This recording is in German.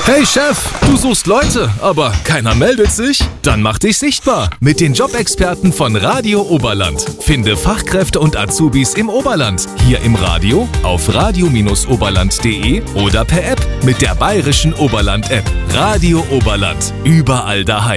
Hey Chef, du suchst Leute, aber keiner meldet sich? Dann mach dich sichtbar mit den Jobexperten von Radio Oberland. Finde Fachkräfte und Azubis im Oberland. Hier im Radio, auf radio-oberland.de oder per App mit der Bayerischen Oberland-App. Radio Oberland. Überall daheim.